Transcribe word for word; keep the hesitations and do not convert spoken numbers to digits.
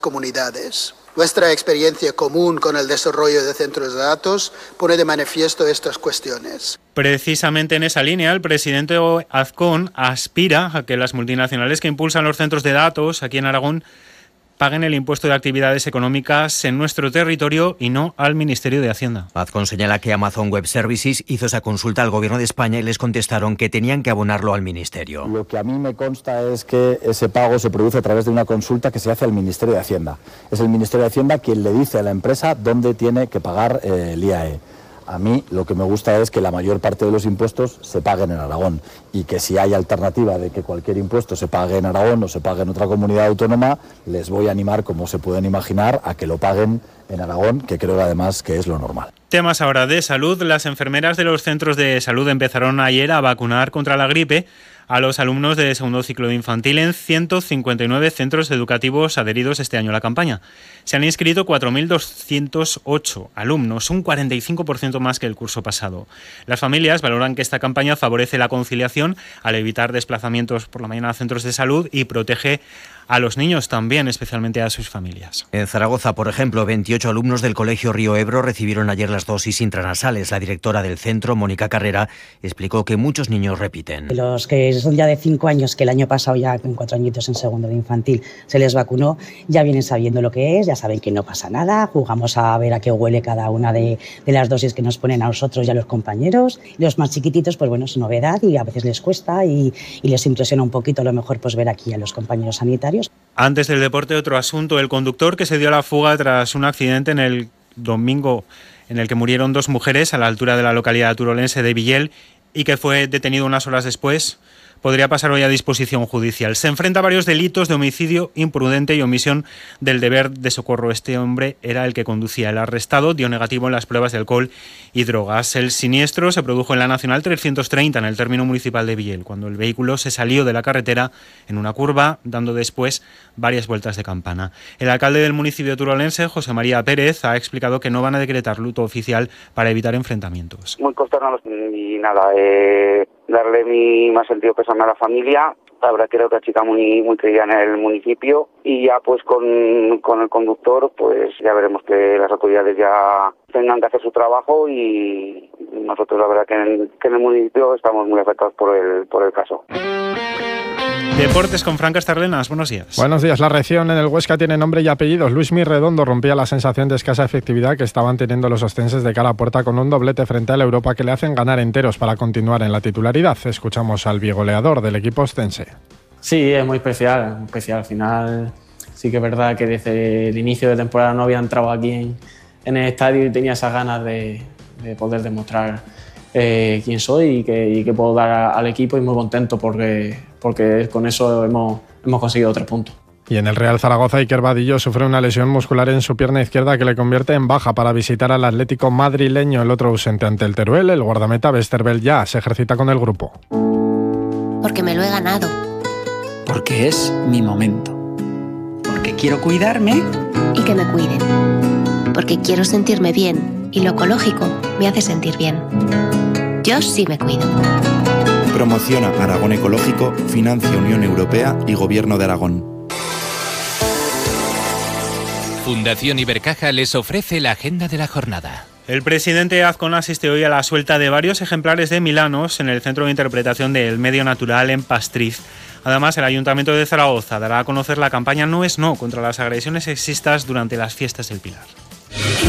comunidades. Nuestra experiencia común con el desarrollo de centros de datos pone de manifiesto estas cuestiones. Precisamente en esa línea, el presidente Azcón aspira a que las multinacionales que impulsan los centros de datos aquí en Aragón paguen el impuesto de actividades económicas en nuestro territorio y no al Ministerio de Hacienda. Azcón señala que Amazon Web Services hizo esa consulta al Gobierno de España y les contestaron que tenían que abonarlo al Ministerio. Lo que a mí me consta es que ese pago se produce a través de una consulta que se hace al Ministerio de Hacienda. Es el Ministerio de Hacienda quien le dice a la empresa dónde tiene que pagar eh, el I A E. A mí lo que me gusta es que la mayor parte de los impuestos se paguen en Aragón y que si hay alternativa de que cualquier impuesto se pague en Aragón o se pague en otra comunidad autónoma, les voy a animar, como se pueden imaginar, a que lo paguen en Aragón, que creo además que es lo normal. Temas ahora de salud. Las enfermeras de los centros de salud empezaron ayer a vacunar contra la gripe a los alumnos de segundo ciclo de infantil en ciento cincuenta y nueve centros educativos adheridos este año a la campaña. Se han inscrito cuatro mil doscientos ocho alumnos, un cuarenta y cinco por ciento más que el curso pasado. Las familias valoran que esta campaña favorece la conciliación al evitar desplazamientos por la mañana a centros de salud y protege a los niños también, especialmente a sus familias. En Zaragoza, por ejemplo, veintiocho alumnos del Colegio Río Ebro recibieron ayer las dosis intranasales. La directora del centro, Mónica Carrera, explicó que muchos niños repiten. Los que son ya de cinco años, que el año pasado ya con cuatro añitos en segundo de infantil se les vacunó, ya vienen sabiendo lo que es, ya saben que no pasa nada, jugamos a ver a qué huele cada una de, de las dosis que nos ponen a nosotros y a los compañeros. Los más chiquititos, pues bueno, es novedad y a veces les cuesta y, y les impresiona un poquito a lo mejor pues ver aquí a los compañeros sanitarios. Antes del deporte, otro asunto. El conductor que se dio a la fuga tras un accidente en el domingo en el que murieron dos mujeres a la altura de la localidad turolense de Villel y que fue detenido unas horas después, podría pasar hoy a disposición judicial. Se enfrenta a varios delitos de homicidio imprudente y omisión del deber de socorro. Este hombre era el que conducía. El arrestado dio negativo en las pruebas de alcohol y drogas. El siniestro se produjo en la Nacional trescientos treinta, en el término municipal de Villel, cuando el vehículo se salió de la carretera en una curva, dando después varias vueltas de campana. El alcalde del municipio turolense, José María Pérez, ha explicado que no van a decretar luto oficial para evitar enfrentamientos. Muy consternados y nada, eh, darle mi más sentido pésame a la familia. La verdad que era otra chica muy muy querida en el municipio y ya pues con, con el conductor pues ya veremos que las autoridades ya tengan que hacer su trabajo y nosotros la verdad que en, que en el municipio estamos muy afectados por el, por el caso. Deportes con Fran Castarlenas, buenos días. Buenos días. La región en el Huesca tiene nombre y apellidos. Luis Mirredondo rompía la sensación de escasa efectividad que estaban teniendo los ostenses de cara a puerta con un doblete frente a la Europa que le hacen ganar enteros para continuar en la titularidad. Escuchamos al bigoleador del equipo ostense. Sí, es muy especial, muy especial. Al final sí que es verdad que desde el inicio de temporada no había entrado aquí en, en el estadio y tenía esas ganas de, de poder demostrar Eh, quién soy y que, y que puedo dar a, al equipo y muy contento porque, porque con eso hemos, hemos conseguido tres puntos. Y en el Real Zaragoza, Iker Vadillo sufre una lesión muscular en su pierna izquierda que le convierte en baja para visitar al Atlético madrileño. El otro ausente ante el Teruel, el guardameta Westerveld, ya se ejercita con el grupo. Porque me lo he ganado. Porque es mi momento. Porque quiero cuidarme. Y que me cuiden. Porque quiero sentirme bien. Y lo ecológico me hace sentir bien. Yo sí me cuido. Promociona Aragón Ecológico, financia Unión Europea y Gobierno de Aragón. Fundación Ibercaja les ofrece la agenda de la jornada. El presidente Azcón asiste hoy a la suelta de varios ejemplares de milanos en el Centro de Interpretación del Medio Natural en Pastriz. Además, el Ayuntamiento de Zaragoza dará a conocer la campaña No es No contra las agresiones sexistas durante las fiestas del Pilar.